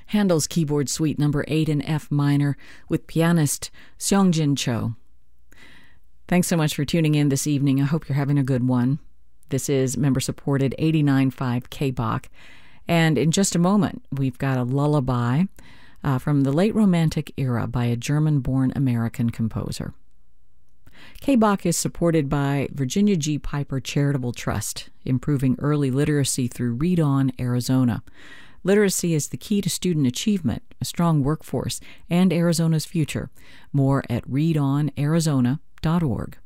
Handel's Keyboard Suite number 8 in F minor with pianist Seongjin Cho. Thanks so much for tuning in this evening. I hope you're having a good one. This is member-supported 89.5 KBOK. And in just a moment, we've got a lullaby from the late Romantic era by a German-born American composer. KBOK is supported by Virginia G. Piper Charitable Trust, improving early literacy through Read On Arizona. Literacy is the key to student achievement, a strong workforce, and Arizona's future. More at readonarizona.org.